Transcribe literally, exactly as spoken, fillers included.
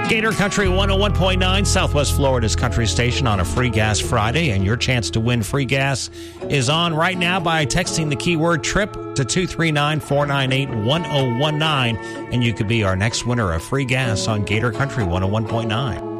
Gator Country one oh one point nine, Southwest Florida's country station on a Free Gas Friday, and your chance to win free gas is on right now by texting the keyword TRIP to two three nine, four nine eight, one oh one nine, and you could be our next winner of free gas on Gator Country one oh one point nine.